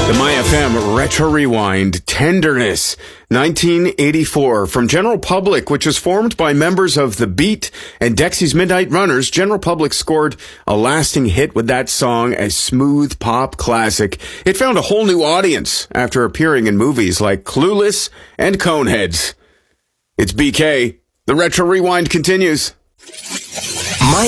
The My FM Retro Rewind, Tenderness, 1984. From General Public, which was formed by members of The Beat and Dexy's Midnight Runners, General Public scored a lasting hit with that song, a smooth pop classic. It found a whole new audience after appearing in movies like Clueless and Coneheads. It's BK. The Retro Rewind continues. My